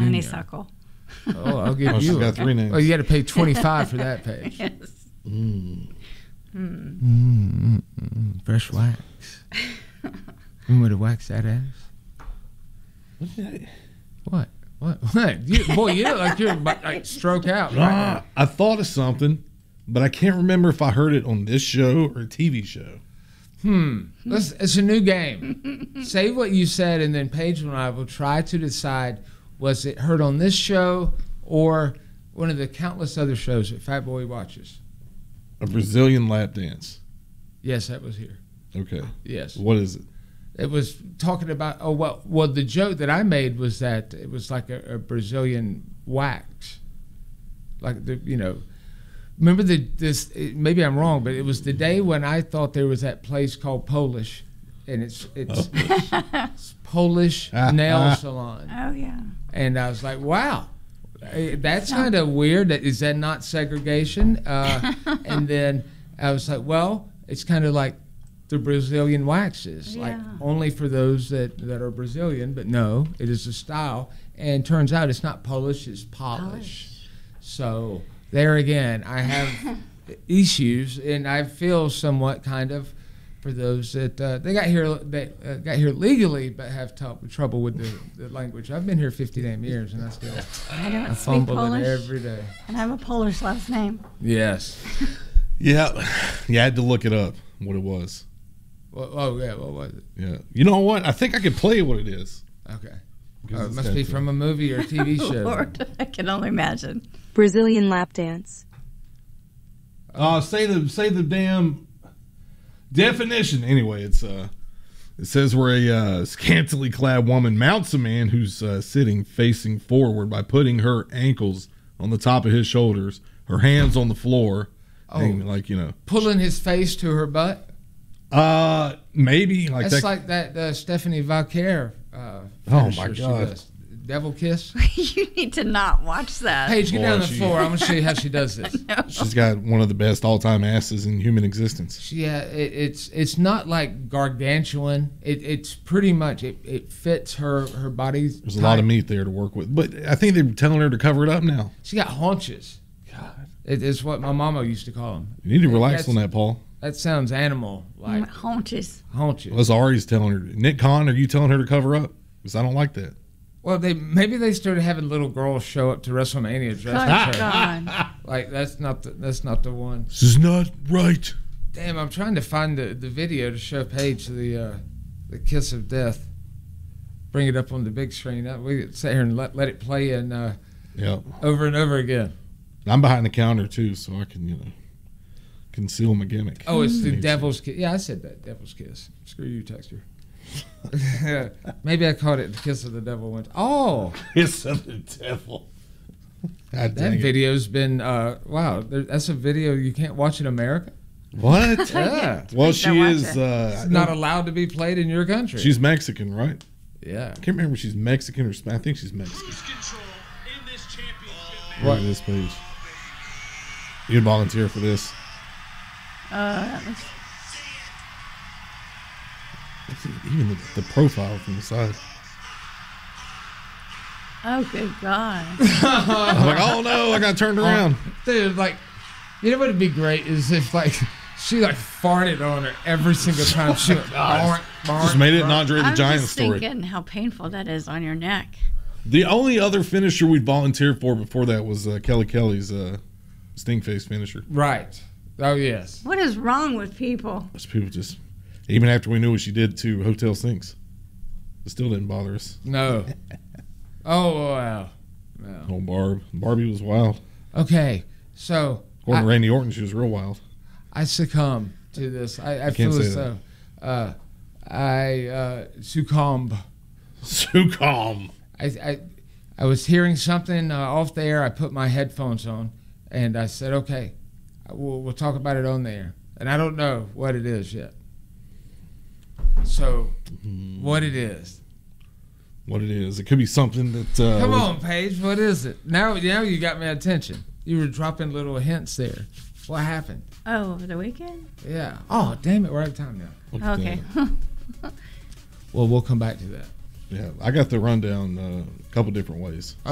honeysuckle. Oh, I'll give you. She's got 3 names. Oh, you got to pay $25 for that page. Yes. Fresh wax. You want me to wax that ass? What? Boy, you look like you're about to stroke out. Right I thought of something, but I can't remember if I heard it on this show or a TV show. It's a new game. Say what you said, and then Paige and I will try to decide, was it heard on this show or one of the countless other shows that Fat Boy watches? A Brazilian lap dance. Yes, that was here. Okay. Yes. What is it? It was talking about, well, the joke that I made was that it was like a Brazilian wax. Like, remember maybe I'm wrong, but it was the day when I thought there was that place called Polish, and it's Polish nail salon. Oh, yeah. And I was like, wow, that's kind of weird. Is that not segregation? And then I was like, well, it's kind of like the Brazilian waxes, like only for those that are Brazilian, but no, it is a style. And turns out it's not Polish, it's Polish. So there again, I have issues, and I feel somewhat kind of for those that they got here legally, but have trouble with the language. I've been here 50 damn years, and I don't speak fumble Polish it every day. And I have a Polish last name. Yes. Yeah, I had to look it up, what it was. What was it? Yeah. You know what? I think I could play what it is. Okay. It must be from a movie or a TV show. Lord, I can only imagine. Brazilian lap dance. Say the damn definition. Anyway, it says where a scantily clad woman mounts a man who's sitting facing forward by putting her ankles on the top of his shoulders, her hands on the floor, and pulling his face to her butt. Maybe like that's that. like that Stephanie Valcaire. Oh my God! Devil kiss. You need to not watch that. Paige, get down on the floor. I'm gonna show you how she does this. She's got one of the best all-time asses in human existence. Yeah, it's not like gargantuan. It's pretty much it fits her body. There's a lot of meat there to work with, but I think they're telling her to cover it up now. She got haunches. God, it's what my mama used to call them. You need to relax on that, Paul. That sounds animal like haunches. Haunches. Well, Ari's telling her. Nick Khan, are you telling her to cover up? Because I don't like that. Well, maybe they started having little girls show up to WrestleMania dressed like her. Like that's not the one. This is not right. Damn, I'm trying to find the video to show Paige the kiss of death. Bring it up on the big screen. We could sit here and let it play and over and over again. I'm behind the counter too, so I can conceal my gimmick. Oh, it's the devil's kiss. Yeah, I said that, devil's kiss. Screw you, Texter. Maybe I called it the kiss of the devil. Oh, kiss of the devil. God, that video's been wow. That's a video you can't watch in America. What? Yeah. Well, she is not allowed to be played in your country. She's Mexican, right? Yeah. I can't remember if she's Mexican or I think she's Mexican. Look at this page. You'd volunteer for this. Even the profile from the side. Oh, good God. I'm like, oh no, I got turned around. Dude, like, you know what would be great is if, like, she, like, farted on her every single time she went, just made it an Andre the Giant story. I'm just thinking how painful that is on your neck. The only other finisher we volunteered for before that was Kelly Kelly's Sting Face finisher. Right. Oh, yes. What is wrong with people? Those people just, even after we knew what she did to Hotel Sinks, it still didn't bother us. No. Oh, wow. No. Oh, Barbie was wild. Okay, so according to Randy Orton, she was real wild. I succumb to this. I feel as though I succumb. Succumb. I was hearing something off the air. I put my headphones on, and I said, okay, we'll talk about it on the air. And I don't know what it is yet. So, what it is. What it is. It could be something that... Come on, Paige. What is it? Now you got my attention. You were dropping little hints there. What happened? Oh, over the weekend? Yeah. Oh, damn it. We're out of time now. Okay. Well, we'll come back to that. Yeah, I got the rundown a couple different ways.